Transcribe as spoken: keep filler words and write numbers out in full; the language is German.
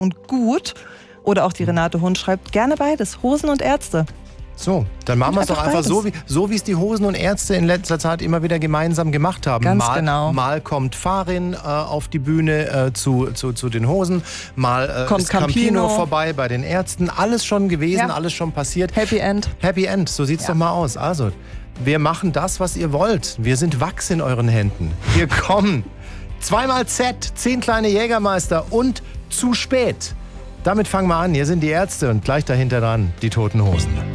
und gut. Oder auch die Renate Hund schreibt, gerne beides, Hosen und Ärzte. So, dann machen wir es doch einfach beides. so, wie so wie es die Hosen und Ärzte in letzter Zeit immer wieder gemeinsam gemacht haben. Ganz mal, genau. mal kommt Farin äh, auf die Bühne äh, zu, zu, zu den Hosen, mal äh, Kommt ist Campino. Campino vorbei bei den Ärzten. Alles schon gewesen, Ja. alles schon passiert. Happy End. Happy End, so sieht's Ja. doch mal aus. Also, wir machen das, was ihr wollt. Wir sind Wachs in euren Händen. Wir kommen. Zweimal Z, zehn kleine Jägermeister und zu spät. Damit fangen wir an. Hier sind die Ärzte und gleich dahinter dran die Toten Hosen.